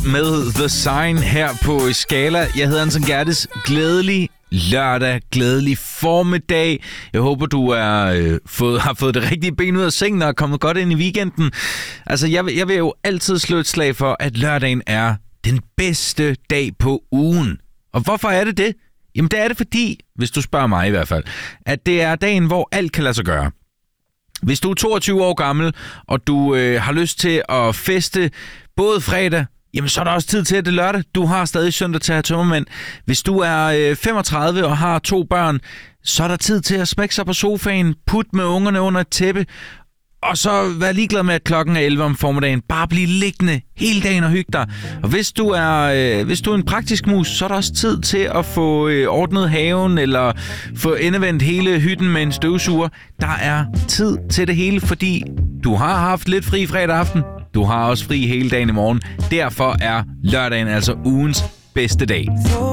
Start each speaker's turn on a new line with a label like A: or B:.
A: med The Sign her på Skala. Jeg hedder Anton Gerdes. Glædelig lørdag, glædelig formiddag. Jeg håber, du har fået det rigtige ben ud af sengen og er kommet godt ind i weekenden. Altså, jeg vil jo altid slå et slag for, at lørdagen er den bedste dag på ugen. Og hvorfor er det det? Jamen, det er det fordi, hvis du spørger mig i hvert fald, at det er dagen, hvor alt kan lade sig gøre. Hvis du er 22 år gammel, og du har lyst til at feste både fredag, jamen så er der også tid til, at det er lørdag. Du har stadig søndag til at have tømmermænd. Hvis du er 35 og har 2 børn, så er der tid til at smække sig på sofaen, putte med ungerne under et tæppe, og så vær ligeglad med, at klokken er 11 om formiddagen. Bare blive liggende hele dagen og hygge dig. Og hvis du er en praktisk mus, så er der også tid til at få ordnet haven, eller få endevendt hele hytten med en støvsuger. Der er tid til det hele, fordi du har haft lidt fri fredag aften. Du har også fri hele dagen i morgen. Derfor er lørdagen altså ugens bedste dag.